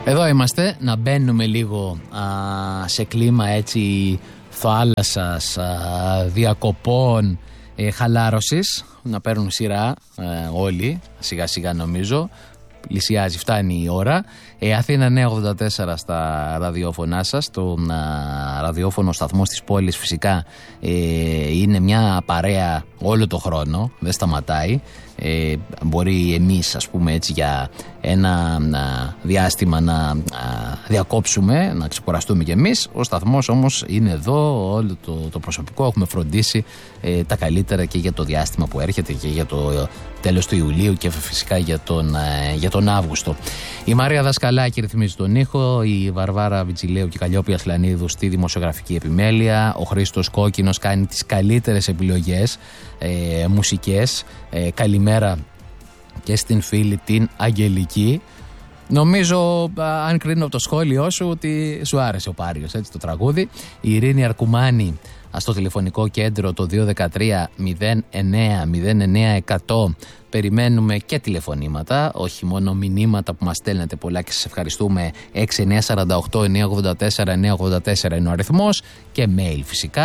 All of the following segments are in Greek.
Εδώ είμαστε, να μπαίνουμε λίγο σε κλίμα έτσι θάλασσας, διακοπών, χαλάρωσης, να παίρνουν σειρά όλοι, σιγά σιγά νομίζω. Πλησιάζει, φτάνει η ώρα. Αθήνα 984 στα ραδιόφωνά σας. Το ραδιόφωνο σταθμός της πόλης φυσικά είναι μια παρέα όλο το χρόνο. Δεν σταματάει. Μπορεί εμείς, ας πούμε έτσι, για ένα διάστημα να διακόψουμε, να ξεκουραστούμε κι εμείς. Ο σταθμός όμως είναι εδώ, όλο το προσωπικό. Έχουμε φροντίσει τα καλύτερα και για το διάστημα που έρχεται και για το τέλος του Ιουλίου και φυσικά για τον Αύγουστο. Η Μαρία Δασκαλάκη ρυθμίζει τον ήχο, η Βαρβάρα Βιτζιλέου και η Καλλιόπη Ασλανίδου στη δημοσιογραφική επιμέλεια. Ο Χρήστος Κόκκινος κάνει τις καλύτερες επιλογές μουσικές. Καλημέρα και στην φίλη την Αγγελική. Νομίζω, αν κρίνω από το σχόλιο σου, ότι σου άρεσε ο Πάριος, έτσι, το τραγούδι. Η Ειρήνη Αρκουμάνη στο τηλεφωνικό κέντρο το 213 09 09 100. Περιμένουμε και τηλεφωνήματα, όχι μόνο μηνύματα που μας στέλνετε πολλά και σας ευχαριστούμε. 6948 984 984 είναι ο αριθμός και mail φυσικά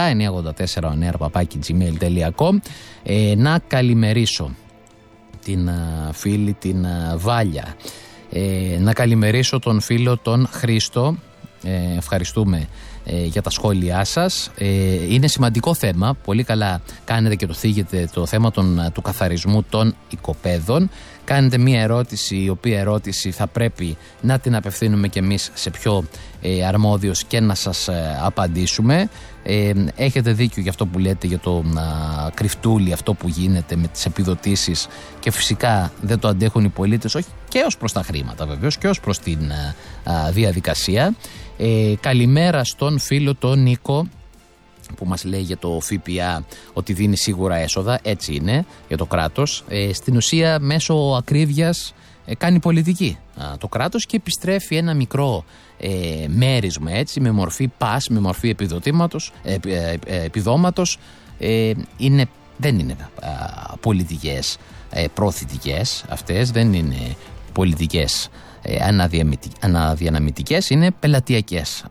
984onair@gmail.com. Να καλημερίσω την φίλη την Βάλια, να καλημερίσω τον φίλο τον Χρήστο. Ευχαριστούμε για τα σχόλιά σας. Είναι σημαντικό θέμα, πολύ καλά κάνετε και το θίγετε, το θέμα του καθαρισμού των οικοπαίδων. Κάνετε μία ερώτηση, η οποία ερώτηση θα πρέπει να την απευθύνουμε κι εμείς σε πιο αρμόδιος και να σας απαντήσουμε. Έχετε δίκιο για αυτό που λέτε για το κρυφτούλι, αυτό που γίνεται με τις επιδοτήσεις, και φυσικά δεν το αντέχουν οι πολίτες, όχι και ως προς τα χρήματα βεβαίως και ως προς την διαδικασία. Καλημέρα στον φίλο τον Νίκο που μας λέει για το ΦΠΑ ότι δίνει σίγουρα έσοδα. Έτσι είναι για το κράτος. Στην ουσία μέσω ακρίβειας κάνει πολιτική το κράτος και επιστρέφει ένα μικρό μέρισμα, έτσι, με μορφή πας, με μορφή επιδόματος. Δεν είναι πολιτικές προωθητικές αυτές, δεν είναι πολιτικές αναδιαναμητικές, είναι πελατειακές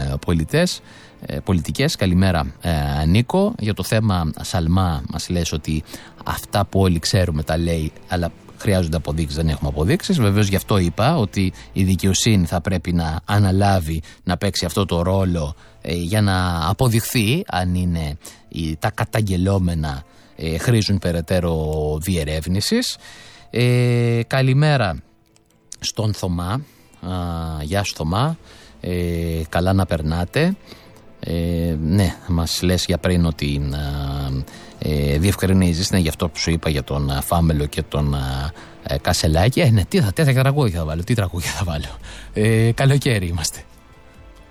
πολιτικές. Καλημέρα Νίκο. Για το θέμα Σαλμά μας λες ότι αυτά που όλοι ξέρουμε τα λέει, αλλά χρειάζονται αποδείξεις, δεν έχουμε αποδείξεις. Βεβαίως γι' αυτό είπα ότι η δικαιοσύνη θα πρέπει να αναλάβει, να παίξει αυτό το ρόλο για να αποδειχθεί αν είναι τα καταγγελόμενα χρήζουν περαιτέρω διερεύνησης. Καλημέρα στον Θωμά. Γεια σου Θωμά, καλά να περνάτε. Ναι, μας λες για πριν ότι διευκρινίζεις, ναι, για αυτό που σου είπα για τον Φάμελο και τον Κασελάκη. Ναι, τι τραγούδια θα βάλω, καλοκαίρι είμαστε.